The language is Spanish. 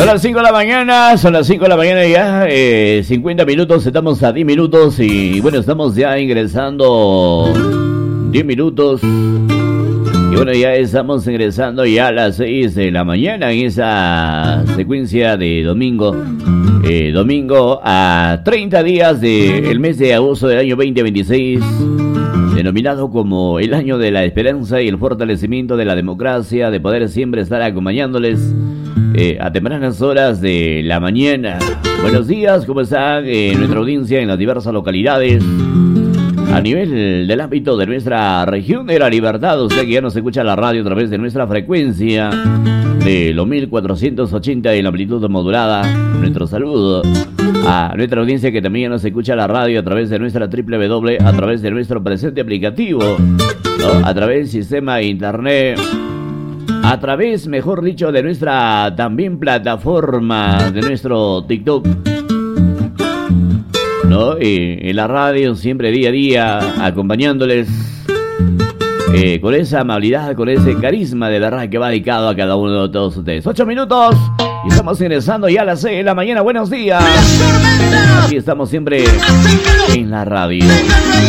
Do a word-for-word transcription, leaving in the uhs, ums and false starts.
Son las cinco de la mañana, son las cinco de la mañana ya, eh, cincuenta minutos, estamos a diez minutos y bueno, estamos ya ingresando diez minutos. Y bueno, ya estamos ingresando ya a las seis de la mañana en esa secuencia de domingo. Eh, domingo a treinta días del mes de agosto del año veinte veintiséis, denominado como el año de la esperanza y el fortalecimiento de la democracia, de poder siempre estar acompañándoles eh, a tempranas horas de la mañana. Buenos días, ¿cómo están eh, nuestra audiencia en las diversas localidades? A nivel del ámbito de nuestra región de La Libertad, usted que ya nos escucha la radio a través de nuestra frecuencia de los mil cuatrocientos ochenta en la amplitud modulada, nuestro saludo a nuestra audiencia que también nos escucha la radio a través de nuestra doble u doble u doble u, a través de nuestro presente aplicativo, ¿no? A través del sistema de internet, a través, mejor dicho, de nuestra también plataforma, de nuestro TikTok, ¿no? Eh, en la radio, siempre día a día, acompañándoles eh, con esa amabilidad, con ese carisma de verdad que va dedicado a cada uno de todos ustedes. Ocho minutos y estamos ingresando ya a las seis de la mañana. Buenos días. Aquí estamos siempre en la radio.